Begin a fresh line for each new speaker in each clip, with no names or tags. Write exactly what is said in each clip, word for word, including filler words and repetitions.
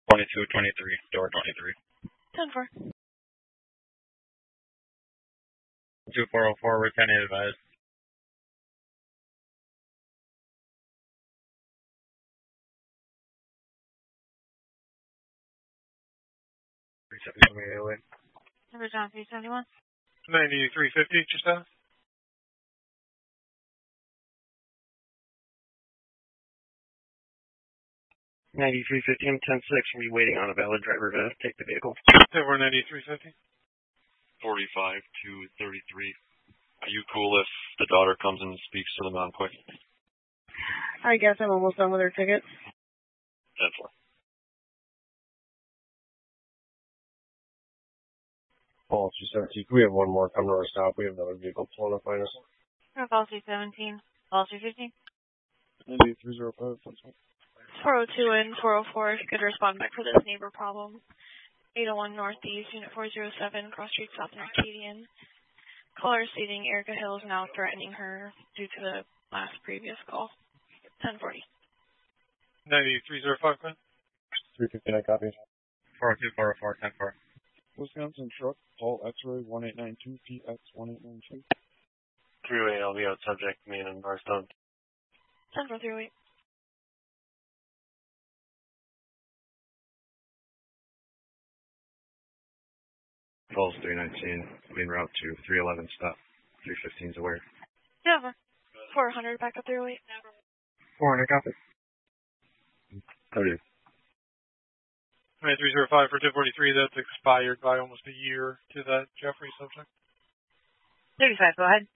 twenty-two twenty-three, door twenty-three.
ten four.
two four oh four, return advised. three seventy-one.
Number John three seventy-one.
ninety-three fifty, just out.
ninety-three fifty, I'm ten six. We'll be waiting on a valid driver to take the vehicle.
We're ninety-three fifty.
forty-five to thirty-three. Are you cool if the daughter comes and speaks to them on quick?
I guess I'm almost done with her ticket.
ten four.
Policy seventeen. We have one more coming to our stop. We have another vehicle pulling up behind us.
Policy seventeen. Policy fifteen.
ninety-three oh five.
four oh two and four oh four, if you could respond back for this neighbor problem. eight oh one Northeast, Unit four oh seven, Cross Street, South and Arcadian. Caller stating Erica Hill is now threatening her due to the last previous call. ten forty.
ninety-three oh five, Glenn.
three fifty-nine copies.
four oh two, four oh four, ten four.
Wisconsin truck, Paul X-ray one eight nine two, P X one eight nine two.
three-way L V out subject, main and northbound.
ten four three oh eight.
Falls three nineteen, main route to three eleven stop. three fifteen's aware.
Yeah, four hundred, back up three oh eight.
four hundred copies.
thirty.
ninety-three oh five for ten forty-three, that's expired by almost a year to that Jeffrey subject.
thirty-five, go ahead.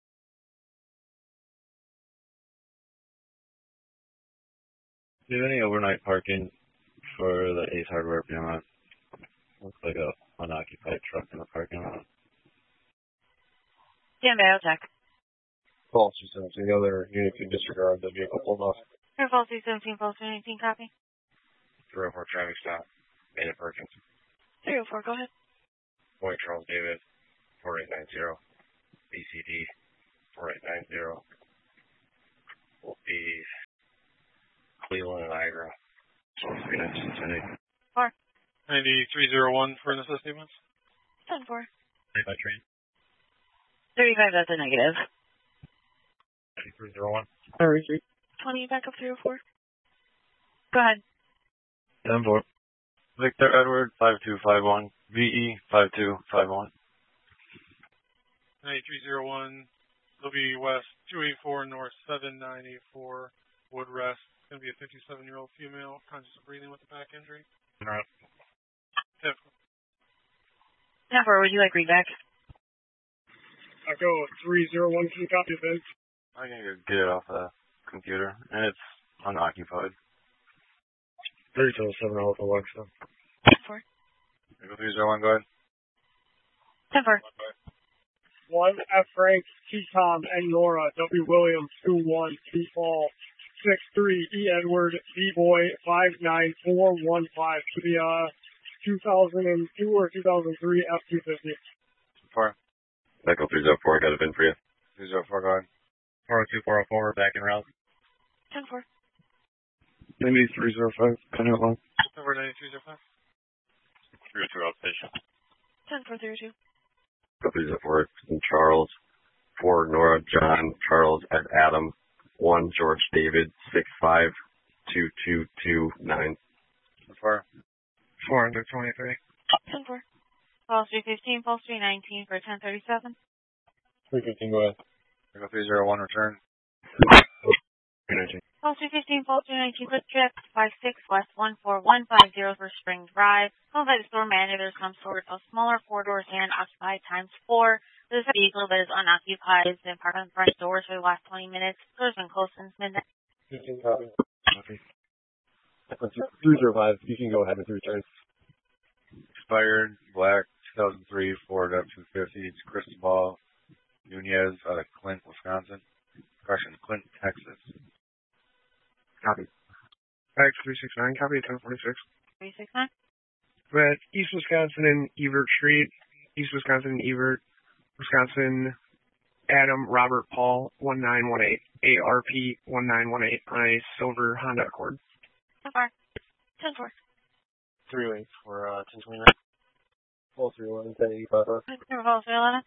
Do you have any overnight parking for the Ace Hardware beyond? Looks like a unoccupied truck in the parking lot.
Stand by, I'll check.
Policy seventeen. The other unit can disregard the vehicle pulled off.
Policy seventeen, policy nineteen, copy.
three oh four traffic stop. Made at Perkins.
three oh four, go ahead.
Point Charles David, four eight nine zero. B C D, four eight nine zero. Will be Cleveland and Niagara. three nineteen ten eight.
four.
ninety-three oh one for necessity ones.
ten four.
By train.
thirty-five, that's a negative.
ninety-three oh one.
twenty, back up three oh four.
Go ahead.
ten four. Victor Edward, five two five one. V E, five two five one.
ninety-three oh one, W E West, two eighty-four North, seven nine eight four, Woodrest. It's going to be a fifty-seven-year-old female, conscious of breathing with a back injury.
All right.
ten four.
ten four, would you like readback?
I'll go three oh one. Can you copy this?
I can get it off the computer, and it's unoccupied.
thirty-two oh seven, Alpha Alexa.
ten four.
three oh one, go ahead.
ten four.
one F Frank, T Tom, and Nora, W Williams, two one, two Paul, six three, E Edward, B Boy, five nine four one five, to the uh, two thousand two or two thousand three F two fifty.
four. Echo three oh four, got a VIN for you. three oh four, go ahead.
four oh two, four oh four, back in route.
ten four.
ninety-three oh five, kind of long.
Number ninety-three oh five.
three oh two outpatient.
ten four three oh two.
three oh four, Charles. four Nora, John, Charles, and Adam. one George David, six five two two two nine.
four. four twenty-three.
ten four. Policy fifteen, policy nineteen for ten thirty-seven.
three fifteen, go ahead.
Echo three oh one, return.
Policy fifteen, policy nineteen, quick trip, five six West one four one five zero for Spring Drive. Home by the store manager, some sort of smaller four-door sedan occupied times four. This vehicle that is unoccupied has been parked on the front doors for the last twenty minutes. Doors been closed since midnight.
fifteen copy. three oh five, you can go ahead with return.
Expired, black, two thousand three, Ford F two fifty. It's Cristobal Nunez out of Clint, Wisconsin. Correction, Clint, Texas.
Copy. X three six nine, copy, ten forty-six.
three six nine.
We're at East Wisconsin and Evert Street. East Wisconsin and Evert, Wisconsin. Adam, Robert, Paul, one nine one eight. A R P one nine one eight on a silver Honda Accord.
ten four. ten four.
three oh eight for uh, ten twenty-nine.
All three eleven, ten eighty-five.
Number call three eleven.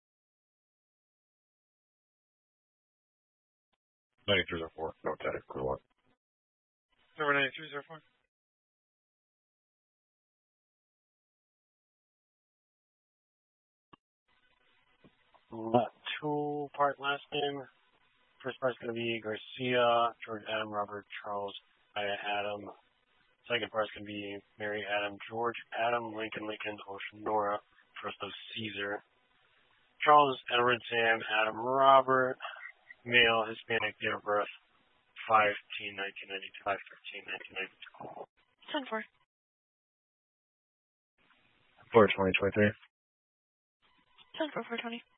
ninety-three oh four. No, ten, clear one.
Number ninety-three oh four.
Uh, two part last name. First part's going to be Garcia, George Adam, Robert Charles, Aya Adam. Second part's going to be Mary Adam, George Adam, Lincoln Lincoln, Ocean Nora, first of Caesar. Charles Edward Sam Adam Robert, male, Hispanic, date of birth, five nineteen ninety-two, five thirteen nineteen ninety-two.
ten four.
four twenty twenty-three.
ten four four twenty.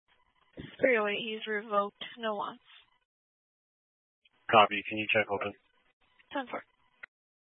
three oh eight, he's revoked. No wants.
Copy. Can you check open?